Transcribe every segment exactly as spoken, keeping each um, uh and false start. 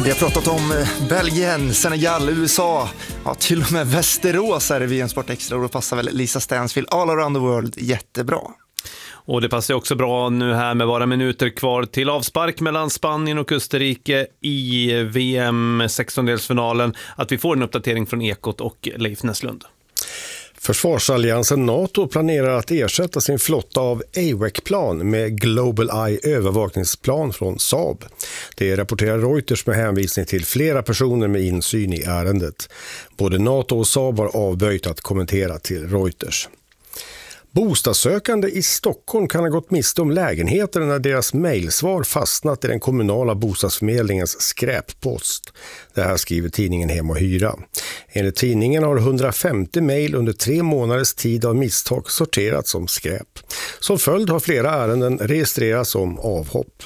Vi har pratat om Belgien, Senegal, U S A, ja, till och med Västerås är det V M Sport Extra, och då passar väl Lisa Stansfield All Around the World jättebra. Och det passar också bra nu här med bara minuter kvar till avspark mellan Spanien och Österrike i V M sextondelsfinalen att vi får en uppdatering från Ekot och Leif Näslund. Försvarsalliansen NATO planerar att ersätta sin flotta av A W E C-plan med Global Eye övervakningsplan från Saab. Det rapporterar Reuters med hänvisning till flera personer med insyn i ärendet. Både NATO och Saab har avböjt att kommentera till Reuters. Bostadssökande i Stockholm kan ha gått miste om lägenheter när deras mejlsvar fastnat i den kommunala bostadsförmedlingens skräppost. Det här skriver tidningen Hem och Hyra. Enligt tidningen har hundrafemtio mejl under tre månaders tid av misstag sorterats som skräp. Som följd har flera ärenden registrerats som avhopp.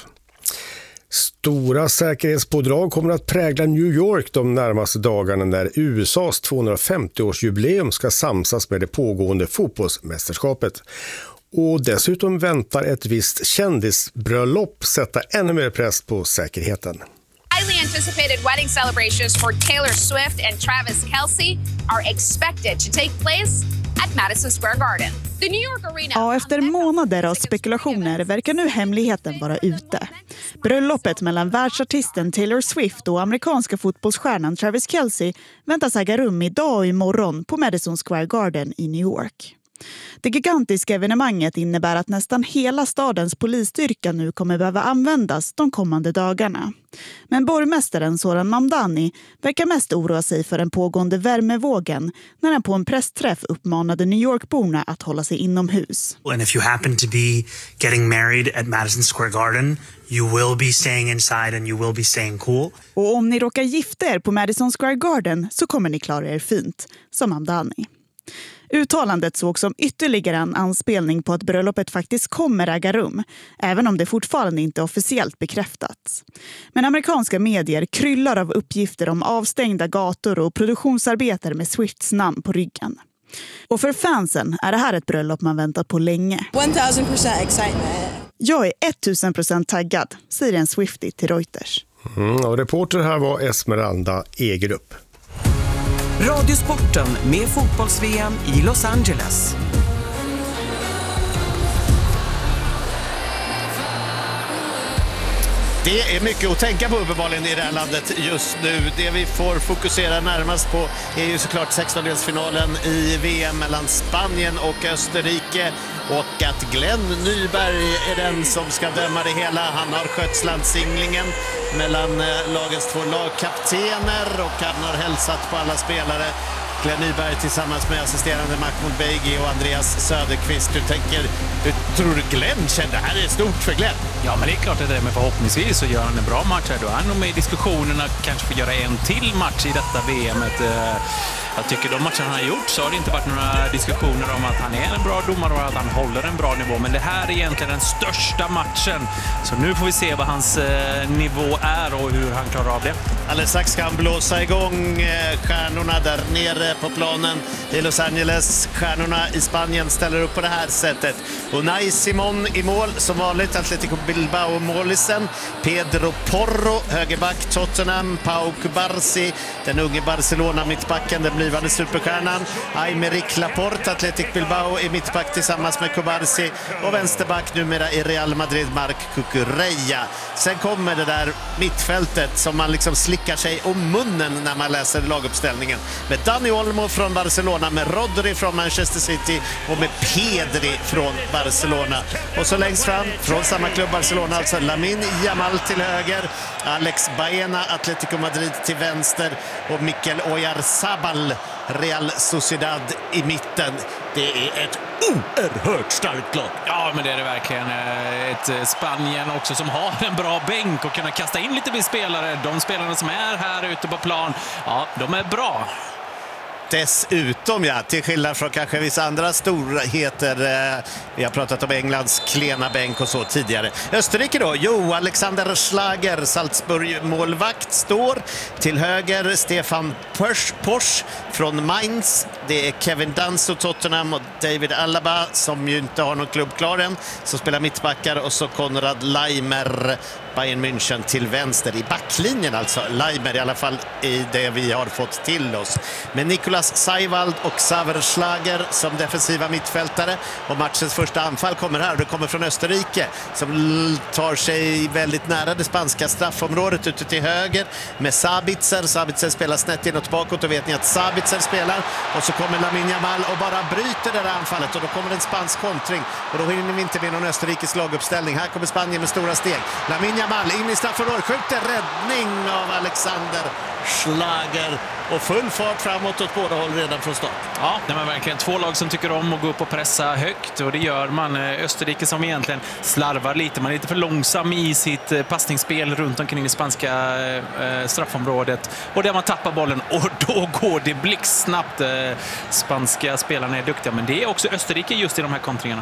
Stora säkerhetspådrag kommer att prägla New York de närmaste dagarna när U S A:s tvåhundrafemtio-årsjubileum ska samsas med det pågående fotbollsmästerskapet. Och dessutom väntar ett visst kändisbröllop sätta ännu mer press på säkerheten. Highly anticipated wedding celebrations for Taylor Swift and Travis Kelce are expected to take place at Madison Square Garden. The New York Arena. Ja, efter månader av spekulationer verkar nu hemligheten vara ute. Bröllopet mellan världsartisten Taylor Swift och amerikanska fotbollsstjärnan Travis Kelce väntas äga rum idag och imorgon på Madison Square Garden i New York. Det gigantiska evenemanget innebär att nästan hela stadens polisstyrka nu kommer behöva användas de kommande dagarna. Men borgmästaren Zoran Mamdani verkar mest oroa sig för den pågående värmevågen när han på en pressträff uppmanade New York-borna att hålla sig inomhus. And if you happen to be getting married at Madison Square Garden, you will be staying inside and you will be staying cool. Och om ni råkar gifta er på Madison Square Garden så kommer ni klara er fint, sa Mamdani. Uttalandet såg som ytterligare en anspelning på att bröllopet faktiskt kommer äga rum, även om det fortfarande inte officiellt bekräftats. Men amerikanska medier kryllar av uppgifter om avstängda gator och produktionsarbetare med Swifts namn på ryggen. Och för fansen är det här ett bröllop man väntat på länge. tusen procent excitement. Jag är tusen procent taggad, säger en Swiftie till Reuters. Mm, och reporter här var Esmeralda Egerup. Radiosporten med fotbolls-V M i Los Angeles. Det är mycket att tänka på uppenbarligen i det här landet just nu. Det vi får fokusera närmast på är ju såklart sextondelsfinalen i V M mellan Spanien och Österrike. Och att Glenn Nyberg är den som ska döma det hela. Han har skött slansinglingen mellan lagets två lagkaptener och han har hälsat på alla spelare. Glenn Nyberg tillsammans med assisterande Mahmoud Beigi och Andreas Söderqvist. Du tänker, du tror Glenn känner det här är stort för Glenn? Ja, men det är klart att det är, men förhoppningsvis så gör han en bra match här. Då är han nog med i diskussionerna, kanske får göra en till match i detta V M-et. Jag tycker de matcherna han har gjort så har det inte varit några diskussioner om att han är en bra domare och att han håller en bra nivå. Men det här är egentligen den största matchen. Så nu får vi se vad hans eh, nivå är och hur han klarar av det. Alldeles strax ska han blåsa igång eh, stjärnorna där nere på planen i Los Angeles. Stjärnorna i Spanien ställer upp på det här sättet. Unai Simon i mål, som vanligt Atletico Bilbao-målisen. Pedro Porro, högerback Tottenham. Pau Cubarsí, den unge Barcelona-mittbacken, den blivande superstjärnan. Aymeric Laporte, Athletic Bilbao i mittback tillsammans med Cubarsí. Och vänsterback numera i Real Madrid, Marc Cucurella. Sen kommer det där mittfältet som man liksom slickar sig om munnen när man läser laguppställningen. Med Dani Olmo från Barcelona, med Rodri från Manchester City och med Pedri från Barcelona. Och så längst fram, från samma klubb Barcelona, alltså Lamine Yamal till höger, Alex Baena, Atletico Madrid till vänster och Mikel Oyarzabal, Real Sociedad i mitten. Det är ett oerhört starkt lag. Ja, men det är det verkligen. Ett Spanien också som har en bra bänk och kunna kasta in lite spelare. De spelarna som är här ute på plan, ja, de är bra. Dessutom, ja, till skillnad från kanske vissa andra storheter, eh, vi har pratat om Englands klena bänk och så tidigare. Österrike då, jo, Alexander Schlager, Salzburg-målvakt, står till höger. Stefan Posch, Posch från Mainz. Det är Kevin Danso, Tottenham, och David Alaba, som ju inte har någon klubb klar än, som spelar mittbackar, och så Konrad Laimer Bayern München till vänster i backlinjen, alltså Leimer i alla fall i det vi har fått till oss. Men Nicolas Seiwald och Xaver Schlager som defensiva mittfältare, och matchens första anfall kommer här. Det kommer från Österrike som tar sig väldigt nära det spanska straffområdet ute till höger med Sabitzer. Sabitzer spelar snett inåt bakåt, och vet ni att Sabitzer spelar, och så kommer Lamine Yamal och bara bryter det där anfallet, och då kommer en spansk kontring, och då hinner vi inte med någon österrikisk laguppställning. Här kommer Spanien med stora steg. Lamine Yamal in i straffområdet, skjuter, räddning av Alexander Schlager, och full fart framåt åt båda håll redan från start. Ja, det är verkligen två lag som tycker om att gå upp och pressa högt, och det gör man. Österrike som egentligen slarvar lite, man är lite för långsam i sitt passningsspel runt omkring det spanska eh, straffområdet, och där man tappar bollen, och då går det blixtsnabbt. Eh, spanska spelarna är duktiga, men det är också Österrike just i de här kontringarna.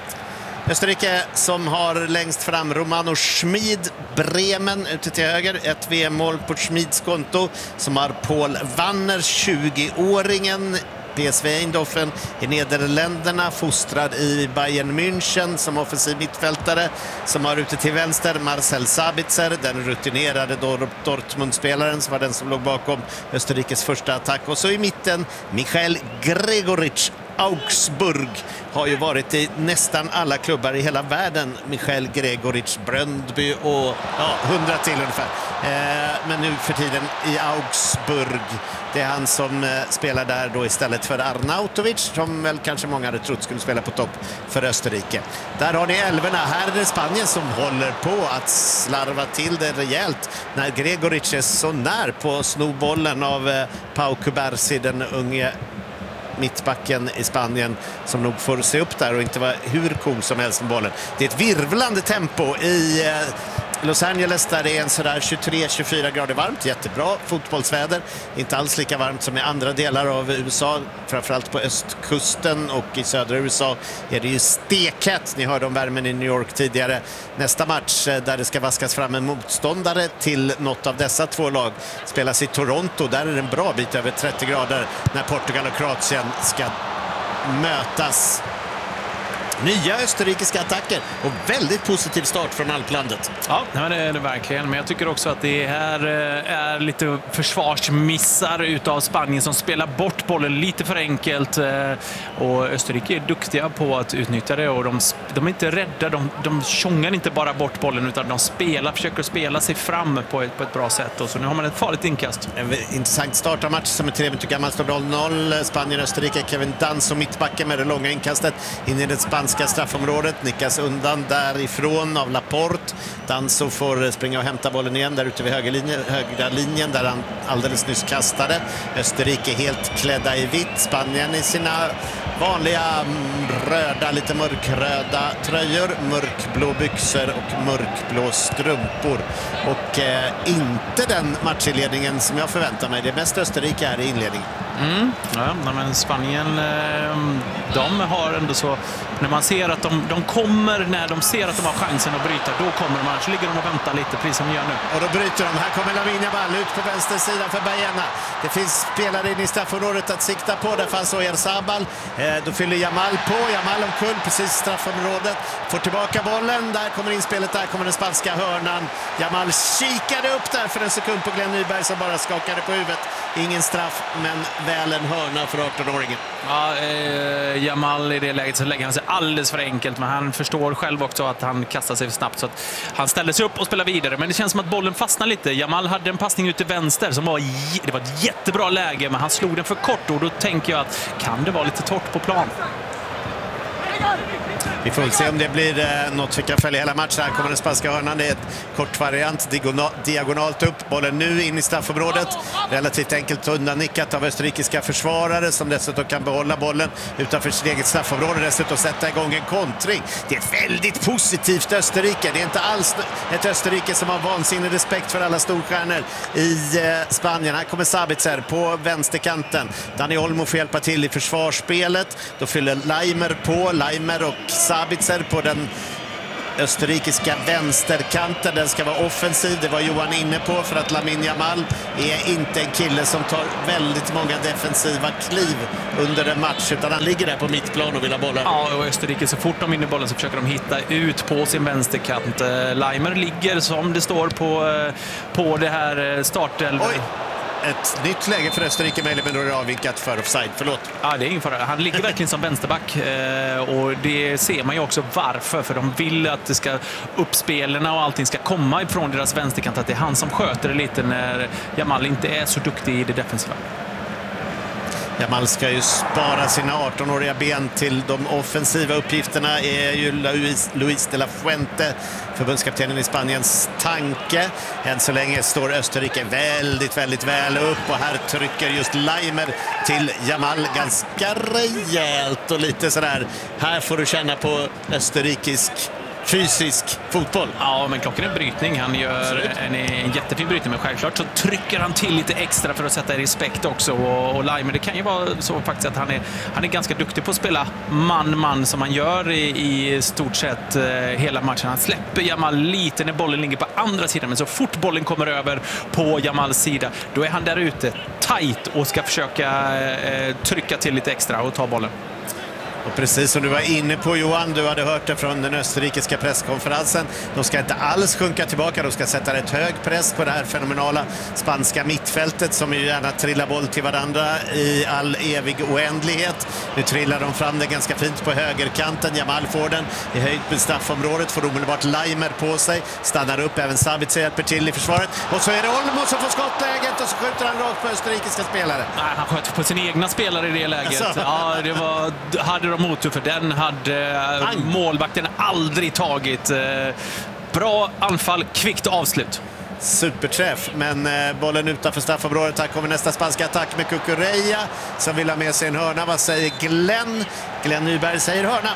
Österrike som har längst fram Romano Schmid, Bremen ute till höger, ett V M-mål på Schmids konto, som har Paul Wanner, tjugo-åringen, P S V Eindhoven i Nederländerna, fostrad i Bayern München som offensiv mittfältare, som har ute till vänster Marcel Sabitzer, den rutinerade Dortmund-spelaren som var den som låg bakom Österrikes första attack, och så i mitten Michael Gregoritsch, Augsburg, har ju varit i nästan alla klubbar i hela världen. Michael Gregoritsch, Bröndby och ja, hundra till ungefär. Eh, men nu för tiden i Augsburg. Det är han som eh, spelar där då istället för Arnautovic, som väl kanske många hade trott skulle spela på topp för Österrike. Där har ni elverna. Här är det Spanien som håller på att slarva till det rejält när Gregoritsch är så när på snowbollen av eh, Pau Cubarsí, den unge mittbacken i Spanien, som nog får se upp där och inte vara hur cool som helst med bollen. Det är ett virvlande tempo i eh, Los Angeles, där det är en sådär tjugotre till tjugofyra grader varmt, jättebra fotbollsväder, inte alls lika varmt som i andra delar av U S A, framförallt på östkusten, och i södra U S A är det ju stekhett. Ni hörde om värmen i New York tidigare. Nästa match där det ska vaskas fram en motståndare till något av dessa två lag spelas i Toronto. Där är det en bra bit över trettio grader när Portugal och Kroatien ska mötas. Nya österrikiska attacker och väldigt positiv start från alplandet. Ja, det är det verkligen. Men jag tycker också att det här är lite försvarsmissar utav Spanien som spelar bort bollen lite för enkelt. Och Österrike är duktiga på att utnyttja det, och de, de är inte rädda. De, de tjongar inte bara bort bollen, utan de spelar, försöker spela sig fram på ett, på ett bra sätt. Och så nu har man ett farligt inkast. En intressant start av match som är tre minuter gammal, står noll noll. Spanien-Österrike, Kevin Danso och mittbacken med det långa inkastet in i det spanska straffområdet, nickas undan därifrån av Laporte. Danso får springa och hämta bollen igen där ute vid högerlinjen, högra linjen där han alldeles nyss kastade. Österrike helt klädda i vitt, Spanien i sina vanliga röda, lite mörkröda tröjor, mörkblå byxor och mörkblå strumpor, och eh, inte den matchinledningen som jag förväntar mig. Det är mest Österrike här i inledningen. Mm, ja, men Spanien, de har ändå så, när man ser att de, de kommer, när de ser att de har chansen att bryta, då kommer de, annars ligger de och väntar lite, precis som de gör nu. Och då bryter de. Här kommer Lamine Yamal ut på vänster sida för Bayerna. Det finns spelare in i straffområdet att sikta på. Där fanns Oyarzabal. Eh, då fyller Yamal på. Yamal omkull precis straffområdet. Får tillbaka bollen. Där kommer inspelet. Där kommer den spanska hörnan. Yamal kikade upp där för en sekund på Glenn Nyberg som bara skakade på huvudet. Ingen straff, men väl en hörna för arton-åringen. Ja, eh, Yamal i det läget så lägger han sig alldeles för enkelt, men han förstår själv också att han kastar sig för snabbt, så att han ställer sig upp och spelar vidare. Men det känns som att bollen fastnar lite. Yamal hade en passning ut till vänster som var, det var ett jättebra läge, men han slog den för kort, och då tänker jag att kan det vara lite torrt på plan? Vi får se om det blir eh, något vi kan följa hela matchen. Här kommer den spanska hörnan. Det är ett kort variant, diagonal, diagonalt upp. Bollen nu in i straffområdet. Relativt enkelt undannickat av österrikiska försvarare som dessutom kan behålla bollen utanför sitt eget straffområde. Dessutom sätta igång en kontring. Det är ett väldigt positivt Österrike. Det är inte alls ett Österrike som har vansinnig respekt för alla storstjärnor i eh, Spanien. Här kommer Sabitzer på vänsterkanten. Dani Olmo får hjälpa till i försvarsspelet. Då fyller Leimer på. Leimer och Sabitzer på den österrikiska vänsterkanten. Den ska vara offensiv, det var Johan inne på, för att Lamine Yamal är inte en kille som tar väldigt många defensiva kliv under en match, utan han ligger där på mittplan och vill ha bollen. Ja, och Österrike, så fort de vinner bollen så försöker de hitta ut på sin vänsterkant. Leimer ligger, som det står på, på det här startelvan. Oj! Ett nytt läge för Österrike, men då är det avvinkat för offside. Förlåt. Ja, det är ingen fara. Han ligger verkligen som vänsterback. Och det ser man ju också varför. För de vill att det ska uppspelarna och allting ska komma ifrån deras vänsterkant. Att det är han som sköter det lite när Yamal inte är så duktig i det defensiva. Yamal ska ju spara sina arton-åriga ben till de offensiva uppgifterna, är ju Luis, Luis de la Fuente, förbundskaptenen i Spaniens tanke. Än så länge står Österrike väldigt, väldigt väl upp, och här trycker just Leimer till Yamal ganska rejält och lite sådär. Här får du känna på österrikisk fysisk fotboll. Ja, men klockan är en brytning. Han gör en, en jättefin brytning, men självklart så trycker han till lite extra för att sätta i respekt också. Och, och Leimer, det kan ju vara så faktiskt att han är, han är ganska duktig på att spela man-man som han gör i, i stort sett eh, hela matchen. Han släpper Yamal lite när bollen ligger på andra sidan, men så fort bollen kommer över på Yamals sida, då är han där ute tight och ska försöka eh, trycka till lite extra och ta bollen. Och precis som du var inne på, Johan, du hade hört det från den österrikiska presskonferensen. De ska inte alls sjunka tillbaka, de ska sätta rätt hög press på det här fenomenala spanska mittfältet som ju gärna trillar boll till varandra i all evig oändlighet. Nu trillar de fram det ganska fint på högerkanten. Yamal får den i höjd med straffområdet, får omedelbart Leimer på sig, stannar upp, även Sabitzer hjälper till i försvaret. Och så är det Olmo som får skottläget och så skjuter han rakt på österrikiska spelare. Nej, han sköt på sina egna spelare i det läget. Alltså. Ja, det var... Hade de motor för den hade Aj. målvakten aldrig tagit. Bra anfall, kvickt avslut. Superträff, men bollen utanför straffområdet. Här kommer nästa spanska attack med Cucurella som vill ha med sig en hörna. Vad säger Glenn? Glenn Nyberg säger hörna.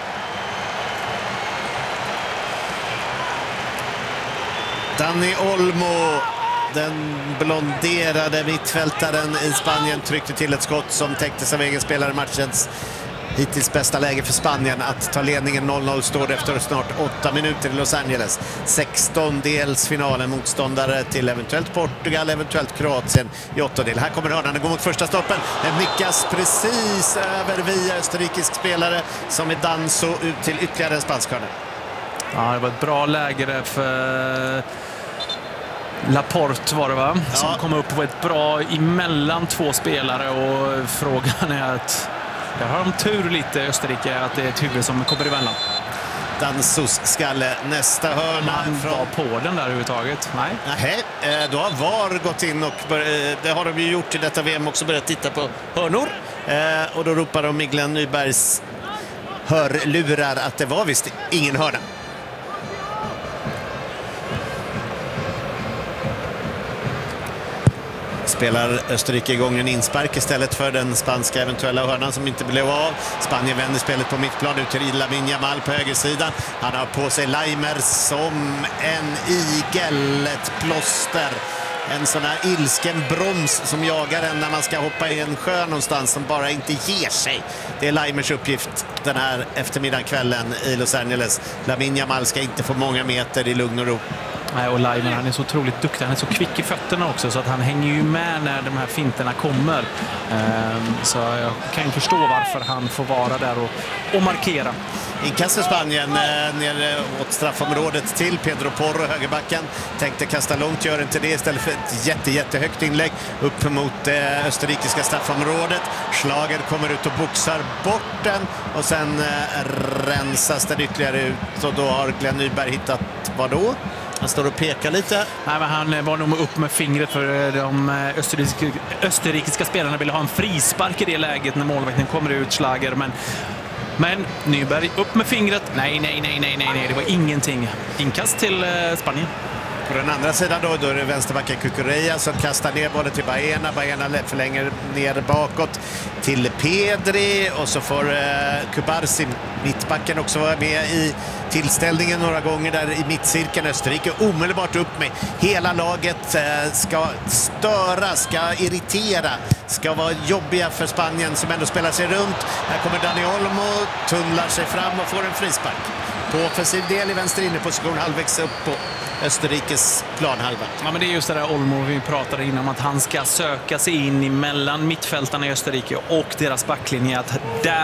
Dani Olmo, den blonderade mittfältaren i Spanien, tryckte till ett skott som täcktes av egen spelare. Matchens hittills bästa läge för Spanien att ta ledningen. noll noll står det efter snart åtta minuter i Los Angeles. sextondelsfinalen, motståndare till eventuellt Portugal, eventuellt Kroatien i åttondel. Här kommer hörnan, den går mot första stolpen. Den nickas precis över via österrikisk spelare som är Danso ut till ytterligare en spansk hörna. Ja, det var ett bra läge där för Laporte var det, va? Som ja. kom upp på ett bra emellan två spelare, och frågan är att jag har de tur lite Österrike att det är ett huvud som kommer emellan. Dansos skalle, nästa hörna. Man från... var på den där överhuvudtaget. Nej. Nej, då har V A R gått in och bör... det har de ju gjort i detta V M också, börjat titta på hörnor. Och då ropar de i Glenn Nybergs hörlurar att det var visst ingen hörna. Spelar Österrike igång en inspark istället för den spanska eventuella hörnan som inte blev av. Spanien vänder spelet på mittplan ut till Lamine Yamal på högersidan. Han har på sig Leimer som en igel, ett plåster. En sån här ilsken broms som jagar en när man ska hoppa i en sjö någonstans, som bara inte ger sig. Det är Leimers uppgift den här eftermiddagskvällen i Los Angeles. Lamine Yamal ska inte få många meter i lugn och ro. Nej, och Leimer, han är så otroligt duktig. Han är så kvick i fötterna också, så att han hänger ju med när de här finterna kommer. Um, så jag kan ju förstå varför han får vara där och, och markera. Inkast för Spanien eh, ner åt straffområdet till Pedro Porro, högerbacken. Tänkte kasta långt, gör inte det istället för ett jätte, jättehögt inlägg upp mot eh, österrikiska straffområdet. Schlager kommer ut och boxar bort den och sen eh, rensas den ytterligare ut, och då har Glenn Nyberg hittat vad då? Han står och pekar lite. Nej, men han var nog upp med fingret, för de österrikiska, österrikiska spelarna ville ha en frispark i det läget när målvakten kommer ut, Schlager. Men, men Nyberg upp med fingret. Nej, nej, nej, nej, nej, nej. Det var ingenting. Inkast till eh, Spanien. På den andra sidan då, då är det vänsterbacken Cucurella som kastar ner bollen till Baena. Baena förlänger ner bakåt till Pedri, och så får eh, Kubarsi Mittbacken också var med i tillställningen några gånger där i mittcirkeln. Österrike omedelbart upp med hela laget, ska störa, ska irritera, ska vara jobbiga för Spanien som ändå spelar sig runt. Här kommer Dani Olmo, tunnlar sig fram och får en frispark på offensiv del i vänster inneposition, halvvägs upp på Österrikes planhalva. Ja, men det är just det där Olmo vi pratade innan om, att han ska söka sig in mellan mittfältarna i Österrike och deras backlinje, att där